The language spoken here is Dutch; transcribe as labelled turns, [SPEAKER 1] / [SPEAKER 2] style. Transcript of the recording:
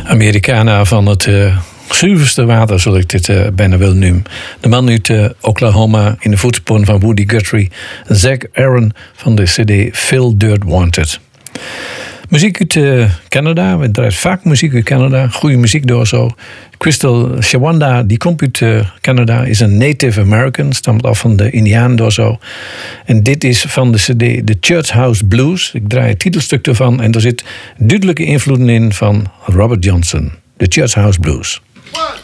[SPEAKER 1] Americana van het zuiverste water, zal ik dit bijna willen noemen. De man uit Oklahoma in de voetsporen van Woody Guthrie. Zac Aaron van de cd Phil Dirt Wanted. Muziek uit Canada. We draaien vaak muziek uit Canada. Goede muziek door zo. Crystal Shawanda, die komt uit Canada, is een Native American. Stamt af van de Indianen door zo. En dit is van de cd The Church House Blues. Ik draai het titelstuk ervan. En er zit duidelijke invloeden in van Robert Johnson. The Church House Blues.